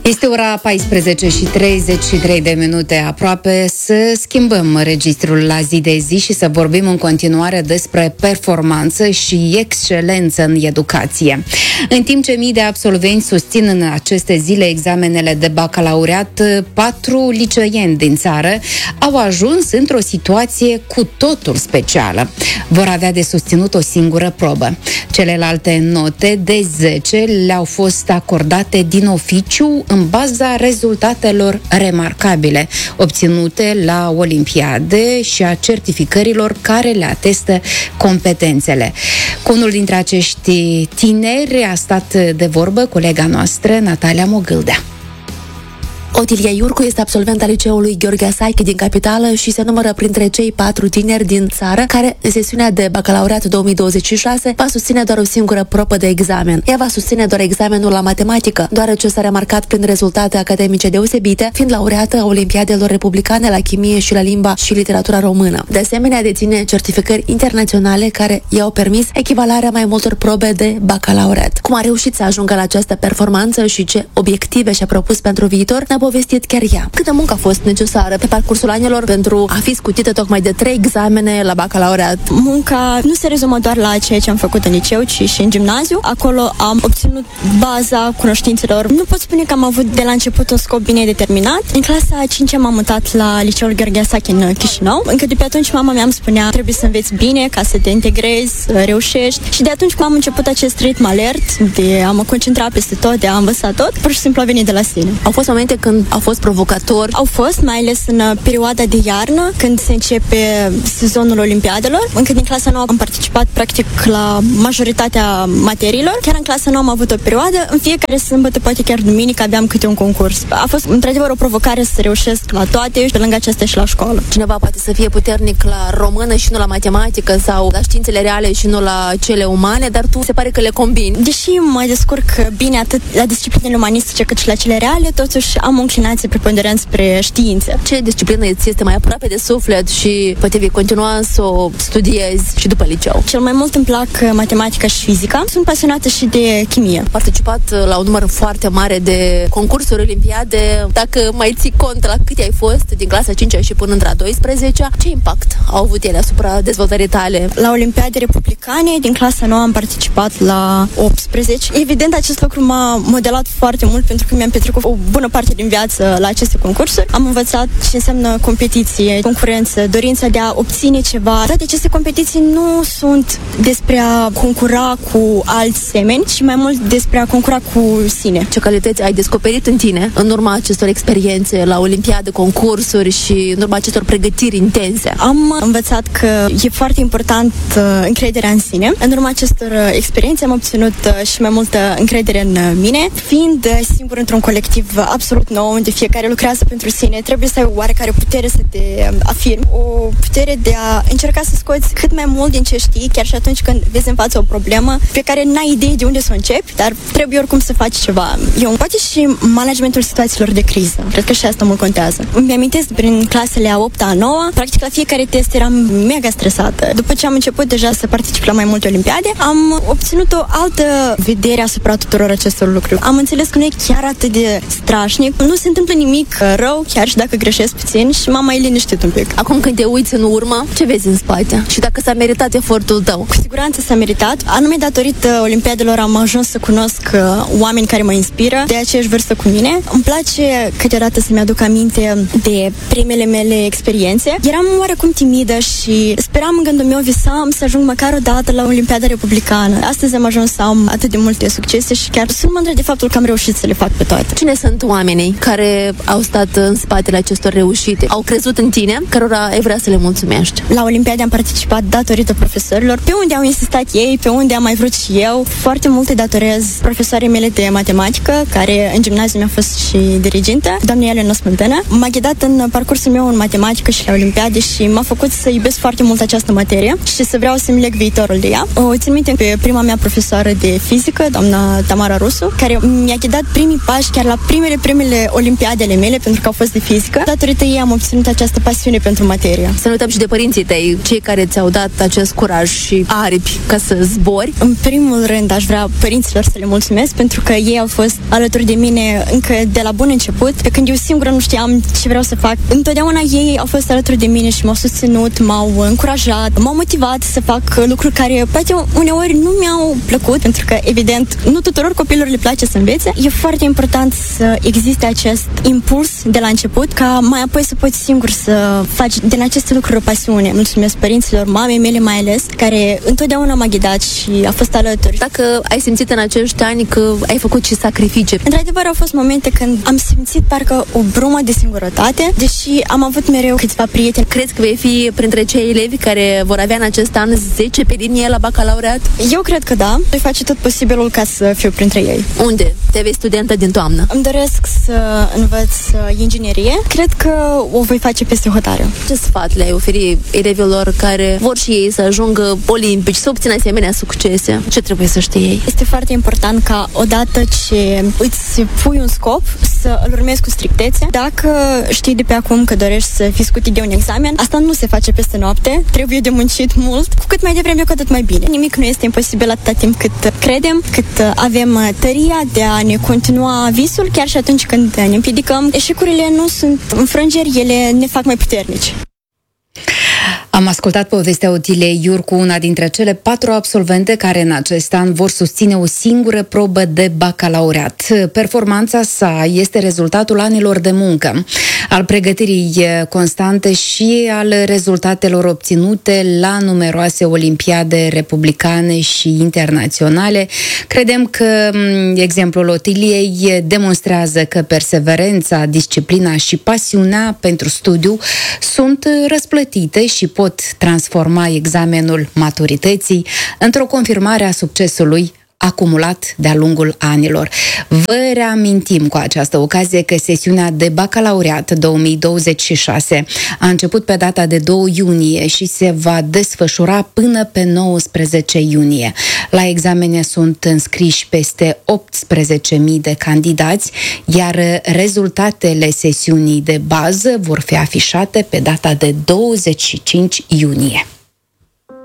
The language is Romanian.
Este ora 14 și 33 de minute aproape. Să schimbăm registrul la zi de zi și să vorbim în continuare despre performanță și excelență în educație. În timp ce mii de absolvenți susțin în aceste zile examenele de bacalaureat, 4 liceieni din țară au ajuns într-o situație cu totul specială. Vor avea de susținut o singură probă. Celelalte note de 10 le-au fost acordate din oficiu în baza rezultatelor remarcabile obținute la olimpiade și a certificărilor care le atestă competențele. Cu unul dintre acești tineri a stat de vorbă colega noastră, Natalia Mogâldea. Otilia Iurcu este absolvent al liceului Gheorghe Asache din capitală și se numără printre cei 4 tineri din țară care, în sesiunea de bacalaureat 2026, va susține doar o singură probă de examen. Ea va susține doar examenul la matematică, deoarece s-a remarcat prin rezultate academice deosebite, fiind laureată a olimpiadelor republicane la chimie și la limba și literatura română. De asemenea, deține certificări internaționale care i-au permis echivalarea mai multor probe de bacalaureat. Cum a reușit să ajungă la această performanță și ce obiective și-a propus pentru viitor, ne-a povestit chiar ea. Câtă muncă a fost necesară pe parcursul anilor pentru a fi scutită tocmai de 3 examene la bacalaureat? Munca nu se rezumă doar la ceea ce am făcut în liceu, ci și în gimnaziu. Acolo am obținut baza cunoștințelor. Nu pot spune că am avut de la început un scop bine determinat. În clasa a 5-a m-am mutat la liceul Gheorghe Asache în Chișinău. Încă de pe atunci mama mea îmi spunea: trebuie să înveți bine ca să te integrezi, să reușești. Și de atunci când am început acest ritm alert de a mă concentra peste tot, de a învăța tot, pur și simplu a venit de la sine. Au fost momente când a fost provocator? Au fost, mai ales în perioada de iarnă, când se începe sezonul olimpiadelor. Încă din clasa 9 am participat practic la majoritatea materiilor. Chiar în clasa 9 am avut o perioadă, în fiecare sâmbătă, poate chiar duminică, aveam câte un concurs. A fost într-adevăr o provocare să reușesc la toate și pe lângă acestea și la școală. Cineva poate să fie puternic la română și nu la matematică sau la științele reale și nu la cele umane, dar tu se pare că le combini. Deși mă descurc bine atât la disciplinele umanistice cât și la cele reale, totuși am o inclinație preponderent spre științe. Ce disciplină îți este mai aproape de suflet și poate vei continua să o studiezi și după liceu? Cel mai mult îmi plac matematica și fizica. Sunt pasionată și de chimie. Am participat la un număr foarte mare de concursuri, olimpiade. Dacă mai ții cont la câte ai fost din clasa 5-a și până între a 12-a, ce impact au avut ele asupra dezvoltării tale? La olimpiade republicane, din clasa 9 am participat la 18. Evident, acest lucru m-a modelat foarte mult pentru că mi-am petrecut o bună parte din viață la aceste concursuri. Am învățat ce înseamnă competiție, concurență, dorința de a obține ceva. Toate aceste competiții nu sunt despre a concura cu alți semeni, ci mai mult despre a concura cu sine. Ce calități ai descoperit în tine în urma acestor experiențe la olimpiade, concursuri și în urma acestor pregătiri intense? Am învățat că e foarte important încrederea în sine. În urma acestor experiențe am obținut și mai multă încredere în mine. Fiind singur într-un colectiv absolut nou, unde fiecare lucrează pentru sine, trebuie să ai o oarecare putere să te afirmi, o putere de a încerca să scoți cât mai mult din ce știi, chiar și atunci când vezi în față o problemă pe care n-ai idee de unde să o începi, dar trebuie oricum să faci ceva. Poate și managementul situațiilor de criză. Cred că și asta mult contează. Îmi amintesc prin clasele a 8-a, a 9-a, practic la fiecare test eram mega stresată. După ce am început deja să particip la mai multe olimpiade, am obținut o altă vedere asupra tuturor acestor lucruri. Am înțeles că nu e chiar atât de strașnic, nu se întâmplă nimic rău, chiar și dacă greșesc puțin, și m-am mai liniștit un pic. Acum când te uiți în urmă, ce vezi în spate? Și dacă s-a meritat efortul tău? Cu siguranță s-a meritat. Anume datorită olimpiadelor am ajuns să cunosc oameni care mă inspiră de aceeași vârstă cu mine. Îmi place câteodată să-mi aduc aminte de primele mele experiențe. Eram oarecum timidă și speram în gândul meu, visam să ajung măcar o dată la Olimpiada Republicană. Astăzi am ajuns să am atât de multe succese și chiar sunt mândră de faptul că am reușit să le fac pe toate. Cine sunt oamenii care au stat în spatele acestor reușite? Au crezut în tine, cărora ai vrea să le mulțumești? La Olimpiade am participat datorită profesorilor, pe unde au insistat ei, pe unde am mai vrut și eu. Foarte multe datorez profesoarei mele de matematică, care în gimnaziu mi-a fost și dirigintă, doamna Elena Smântână. M-a ghidat în parcursul meu în matematică și la Olimpiade și m-a făcut să iubesc foarte mult această materie și să vreau să-mi leg viitorul de ea. O țin minte pe prima mea profesoară de fizică, doamna Tamara Rusu, care mi-a ghidat primii pași chiar la primele olimpiadele mele, pentru că au fost de fizică. Datorită ei am obținut această pasiune pentru materie. Să nu uităm și de părinții tăi, cei care ți-au dat acest curaj și aripi ca să zbori. În primul rând aș vrea părinților să le mulțumesc, pentru că ei au fost alături de mine încă de la bun început, pe când eu singură nu știam ce vreau să fac. Întotdeauna ei au fost alături de mine și m-au susținut, m-au încurajat, m-au motivat să fac lucruri care poate uneori nu mi-au plăcut, pentru că evident nu tuturor copilor le place să învețe. E foarte important să existe acest impuls de la început, ca mai apoi să poți singur să faci din aceste lucruri o pasiune. Mulțumesc părinților, mamei mele mai ales, care întotdeauna m-a ghidat și a fost alături. Dacă ai simțit în acești ani că ai făcut și sacrificii? Într-adevăr, au fost momente când am simțit parcă o brumă de singurătate, deși am avut mereu câțiva prieteni. Crezi că vei fi printre cei elevi care vor avea în acest an 10 pe linie la bacalaureat? Eu cred că da. Voi face tot posibilul ca să fiu printre ei. Unde te vezi studentă din toamnă? Îmi doresc să învăț inginerie. Cred că o voi face peste hotare. Ce sfat le-ai oferi elevilor care vor și ei să ajungă olimpici, să obțină asemenea succese? Ce trebuie să știe ei? Este foarte important ca odată ce îți pui un scop, să îl urmezi cu strictețe. Dacă știi de pe acum că dorești să fii scutit de un examen, asta nu se face peste noapte. Trebuie de muncit mult. Cu cât mai devreme, cu atât mai bine. Nimic nu este imposibil atâta timp cât credem, cât avem tăria de a ne continua visul, chiar și atunci când ne împiedicăm. Eșecurile nu sunt înfrângeri, ele ne fac mai puternici. Am ascultat povestea Otilei Iurcu, una dintre cele 4 absolvente care în acest an vor susține o singură probă de bacalaureat. Performanța sa este rezultatul anilor de muncă, al pregătirii constante și al rezultatelor obținute la numeroase olimpiade republicane și internaționale. Credem că exemplul Otiliei demonstrează că perseverența, disciplina și pasiunea pentru studiu sunt răsplătite și pot transforma examenul maturității într-o confirmare a succesului acumulat de-a lungul anilor. Vă reamintim cu această ocazie că sesiunea de bacalaureat 2026 a început pe data de 2 iunie și se va desfășura până pe 19 iunie. La examene sunt înscriși peste 18.000 de candidați, iar rezultatele sesiunii de bază vor fi afișate pe data de 25 iunie.